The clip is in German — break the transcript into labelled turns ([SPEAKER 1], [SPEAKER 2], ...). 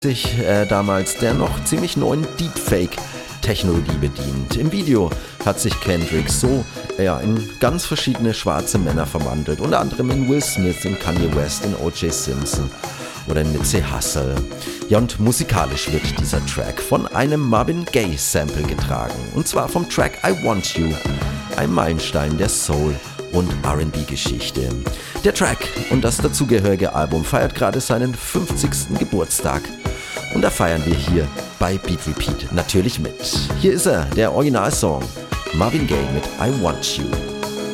[SPEAKER 1] sich damals der noch ziemlich neuen Deepfake-Technologie bedient. Im Video hat sich Kendrick so in ganz verschiedene schwarze Männer verwandelt, unter anderem in Will Smith, in Kanye West, in O.J. Simpson oder in Nipsey Hussle. Ja, und musikalisch wird dieser Track von einem Marvin Gaye-Sample getragen, und zwar vom Track I Want You, ein Meilenstein der Soul- und R&B-Geschichte. Der Track und das dazugehörige Album feiert gerade seinen 50. Geburtstag. Und da feiern wir hier bei Beat Repeat natürlich mit. Hier ist er, der Originalsong, Marvin Gaye mit I Want You.